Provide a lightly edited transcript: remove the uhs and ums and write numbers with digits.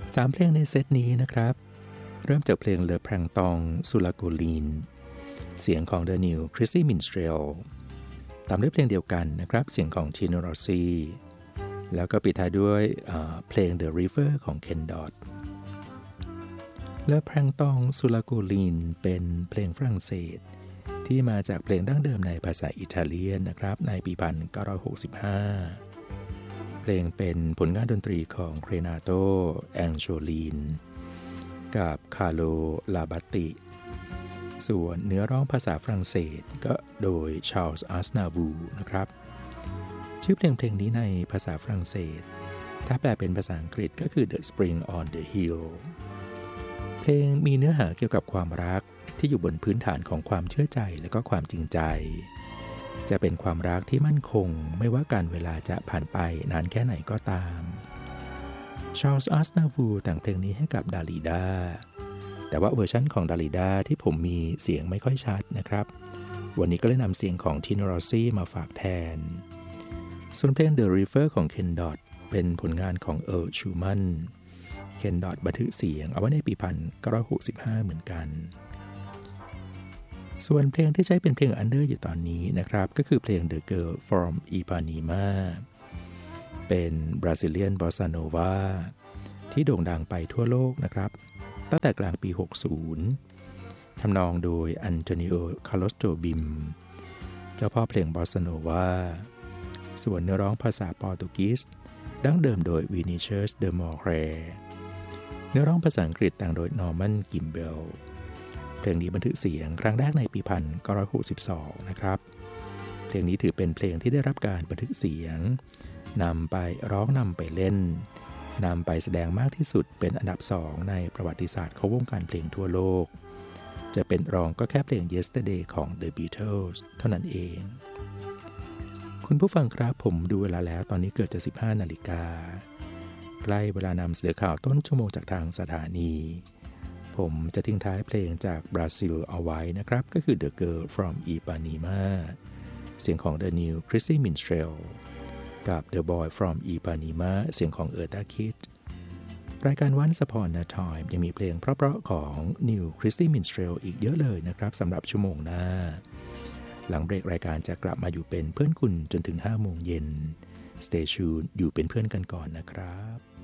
3เพลงในเซตนี้นะครับเริ่มจากเพลง Le Printemps sur la colline เสียงของ The New Christy Minstrel ตามด้วยเพลงเดียวกันนะครับเสียงของ Tino Rossi แล้วก็ปิดท้ายด้วยเพลง The River ของ Ken Dodd Le Printemps sur la colline เป็นเพลงฝรั่งเศสที่มาจากเพลงดั้งเดิมในภาษาอิตาเลียนนะครับในปี 1965 เพลงเป็นผลงานดนตรีของ Renato Angiolini กับ Carlo Labbati ส่วนเนื้อร้องภาษาฝรั่งเศสก็โดย Charles Aznavour นะครับชื่อเพลงนี้ในภาษาฝรั่งเศสถ้าแปลเป็นภาษาอังกฤษก็คือ The Spring on the Hill เพลงมีเนื้อหาเกี่ยวกับความรักที่อยู่บนพื้นฐานของความเชื่อใจและก็ความจริงใจจะเป็นความรักที่มั่นคงไม่ว่าการเวลาจะผ่านไปนานแค่ไหนก็ตาม Charles Aznavour แต่งเพลงนี้ให้กับดาลิดาแต่ว่าเวอร์ชันของดาลิดาที่ผมมีเสียงไม่ค่อยชัดนะครับวันนี้ก็เลยนำเสียงของ Tino Rossi มาฝากแทนส่วนเพลง The River ของ Ken Dodd เป็นผลงานของ Earl Schumann Ken Dodd บันทึกเสียงเอาไว้ในปี 1965 เหมือนกันส่วนเพลงที่ใช้เป็นเพลงอันเดอร์อยู่ตอนนี้นะครับก็คือเพลง The Girl from Ipanema เป็นบราซิเลียนบอสซาโนวาที่โด่งดังไปทั่วโลกนะครับตั้งแต่กลางปี 60 ทำนองโดยอันโตนิโอ คาร์โลส โจบิมเจ้าพ่อเพลงบอสซาโนวาส่วนเนื้อร้องภาษาโปรตุเกสดั้งเดิมโดยวินิเชียส เดอมอร์แคร์เนื้อร้องภาษาอังกฤษแต่งโดยนอร์มัน กิมเบลเพลงนี้บันทึกเสียงครั้งแรกในปี 1962 นะครับเพลงนี้ถือเป็นเพลงที่ได้รับการบันทึกเสียงนำไปร้องนำไปเล่นนำไปแสดงมากที่สุดเป็นอันดับ2ในประวัติศาสตร์ของวงการเพลงทั่วโลกจะเป็นรองก็แค่เพลง Yesterday ของ The Beatles เท่านั้นเองคุณผู้ฟังครับผมดูเวลาแล้วตอนนี้เกือบจะ 15 นาฬิกาใกล้เวลานำเสนอข่าวต้นชั่วโมงจากทางสถานีผมจะทิ้งท้ายเพลงจากบราซิลเอาไว้นะครับก็คือ The Girl from Ipanema เสียงของ The New Christy Minstrel กับ The Boy from Ipanema เสียงของ Eartha Kitt รายการ Once Upon a Time ยังมีเพลงเพราะๆของ New Christy Minstrel อีกเยอะเลยนะครับสำหรับชั่วโมงหน้าหลังเบรกรายการจะกลับมาอยู่เป็นเพื่อนคุณจนถึง 5 โมงเย็น Stay tuned อยู่เป็นเพื่อนกันก่อนนะครับ